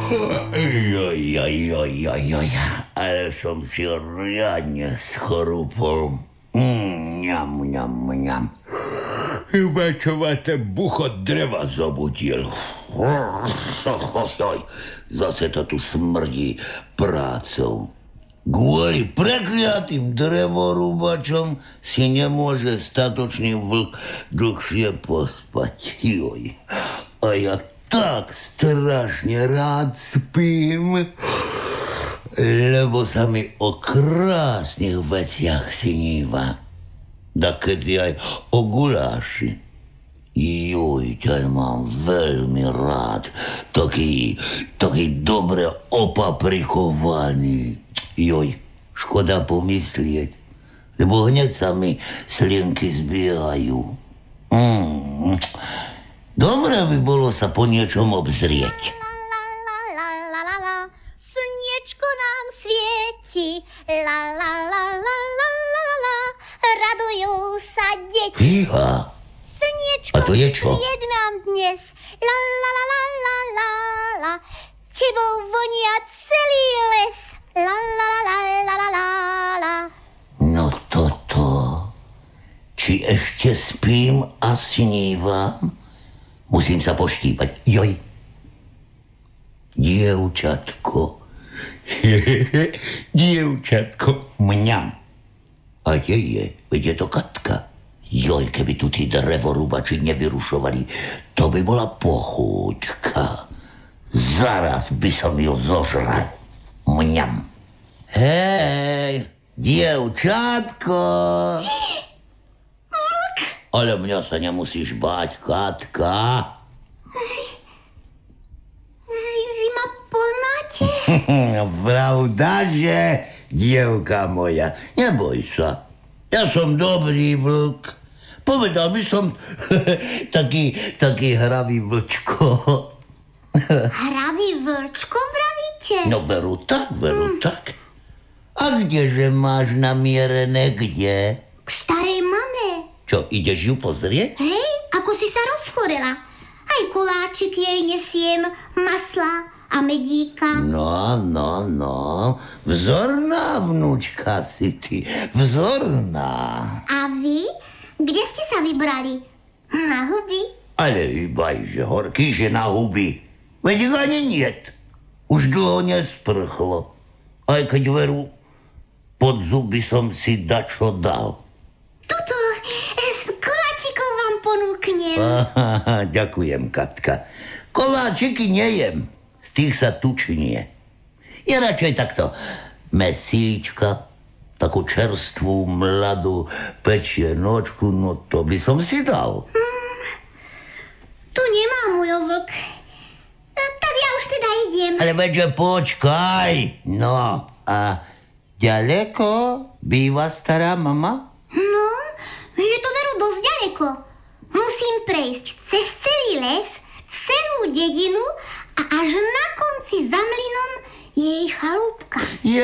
Joj, ale som si riadne schrúpol. Mňam. Iba čo ma ten buchot dreva zobudil. Zase to tu smrdí prácou. Kvôli prekliatým drevorúbačom si nemôže statočný vlk dlhšie pospať. Joj. A ja tak strašne rád spím, lebo sa mi o krásnych veciach sníva. Dakedy aj o guláši. Joj, ten mám veľmi rád. Taký dobre opaprikovaný. Joj, škoda pomyslieť, lebo hneď sa mi slienky zbiehajú. Dobre by bolo sa po niečom obzrieť. Slniečko nám svieti, radujú sa deti. Fíha. Slniečko A to je čo? sviet nám dnes, tebou vonia celý les, No toto, či ešte spím a snívam? Musím sa poštípať. Joj. Dievčatko. Dievčatko. Mňam. A je? Veď je to Katka. Joj, keby tu tí drevorúbači nevyrušovali, to by bola pochúťka. Zaraz by som ju zožral. Mňam. Hej, dievčatko. Vlk! Ale mňa sa nemusíš báť, Katka. Vy ma poznáte? Pravdaže, dievka moja, neboj sa. Ja som dobrý vlk. Povedal by som taký hravý vlčko. Hravý vlčko vravíte? No veru tak. A kdeže máš namierené, kde? K starej mame. Čo, ideš ju pozrieť? Hej, ako si sa rozchorela. Aj koláčik jej nesiem, masla a medíka. No. Vzorná vnúčka si ty. Vzorná. A vy? Kde ste sa vybrali? Na huby? Ale že horký, že na huby. Veď ich ani niet. Už dlho nesprchlo. Aj keď veru, pod zuby som si dačo dal. Tuto, z koláčikov vám ponúknem. Ďakujem, Katka. Koláčiky nejem. Z tých sa tučnie. Je radšej takto mesíčka, takú čerstvú, mladú pečienočku, no to by som si dal. Tu nemá môj vlk. Tak ja už teda idem. Ale veďže počkaj. No, a ďaleko býva stará mama? No, je to veru dosť ďaleko. Musím prejsť cez celý les, celú dedinu a až na konci za mlynom je jej chalúbka.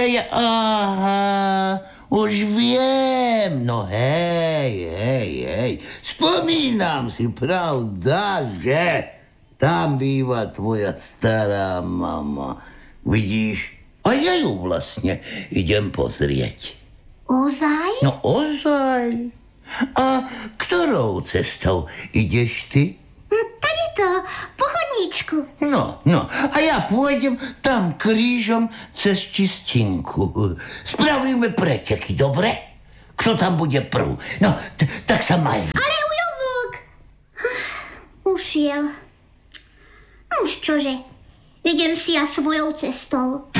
Aha, už viem. No hej. Spomínam si, pravda, že tam býva tvoja stará mama. Vidíš? A ja ju vlastne idem pozrieť. Ozaj? No ozaj. A ktorou cestou ideš ty? Tady to, po chodníčku. No, a ja pôjdem tam krížom cez čistinku. Spravíme preteky, dobre? Kto tam bude prv? No, tak sa maj. Ale ujo vlk. Ušiel. Už čože, idem si ja svojou cestou.